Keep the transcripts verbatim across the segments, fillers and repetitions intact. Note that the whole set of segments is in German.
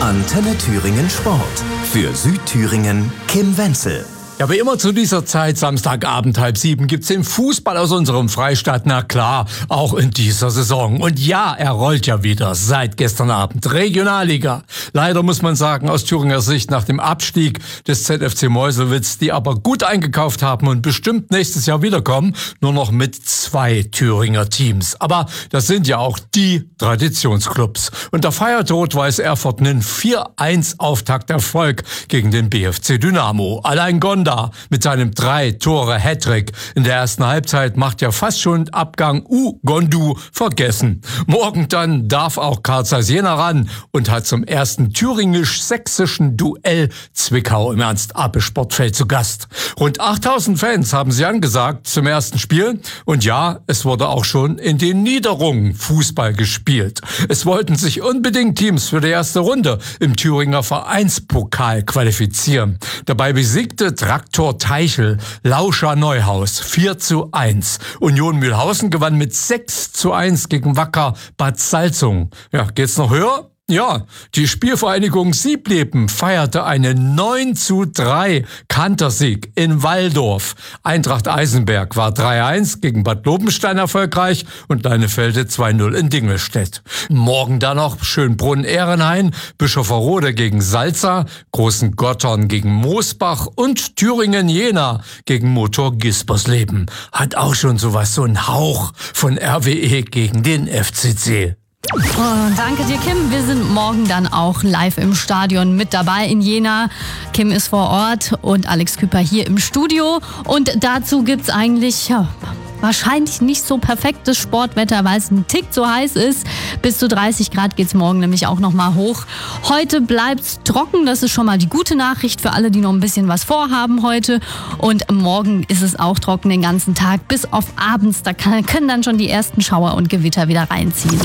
Antenne Thüringen Sport. Für Südthüringen Kim Wenzel. Ja, wie immer zu dieser Zeit, Samstagabend halb sieben, gibt's den Fußball aus unserem Freistaat. Na klar, auch in dieser Saison. Und ja, er rollt ja wieder seit gestern Abend. Regionalliga. Leider muss man sagen, aus Thüringer Sicht nach dem Abstieg des Z F C Meuselwitz, die aber gut eingekauft haben und bestimmt nächstes Jahr wiederkommen, nur noch mit zwei Thüringer Teams. Aber das sind ja auch die Traditionsclubs. Und da feierte Rot-Weiß Erfurt einen vier eins Auftakterfolg gegen den B F C Dynamo. Allein Gonda mit seinem drei-Tore-Hattrick in der ersten Halbzeit macht ja fast schon Abgang U Gondu vergessen. Morgen dann darf auch Carl Zeiss Jena ran und hat zum ersten thüringisch-sächsischen Duell Zwickau im Ernst-Abbe-Sportfeld zu Gast. Rund achttausend Fans haben sie angesagt zum ersten Spiel. Und ja, es wurde auch schon in den Niederungen Fußball gespielt. Es wollten sich unbedingt Teams für die erste Runde im Thüringer Vereinspokal qualifizieren. Dabei besiegte Traktor Teichel Lauscher Neuhaus vier zu eins. Union Mühlhausen gewann mit sechs zu eins gegen Wacker Bad Salzung. Ja, geht's noch höher? Ja, die Spielvereinigung Siebleben feierte einen neun zu drei Kantersieg in Walldorf. Eintracht Eisenberg war drei eins gegen Bad Lobenstein erfolgreich und Leinefelde zwei null in Dingelstedt. Morgen dann noch Schönbrunn-Ehrenhain, Bischofferode gegen Salza, Großen Gottern gegen Moosbach und Thüringen-Jena gegen Motor Gispersleben. Hat auch schon sowas, so einen Hauch von R W E gegen den F C C. Oh, danke dir, Kim. Wir sind morgen dann auch live im Stadion mit dabei in Jena. Kim ist vor Ort und Alex Küper hier im Studio. Und dazu gibt's eigentlich ja, wahrscheinlich nicht so perfektes Sportwetter, weil es ein Tick zu heiß ist. Bis zu dreißig Grad geht's morgen nämlich auch noch mal hoch. Heute bleibt's trocken. Das ist schon mal die gute Nachricht für alle, die noch ein bisschen was vorhaben heute. Und morgen ist es auch trocken den ganzen Tag. Bis auf abends, da kann, können dann schon die ersten Schauer und Gewitter wieder reinziehen.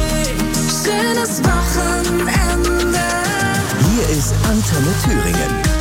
Hier ist Antenne Thüringen.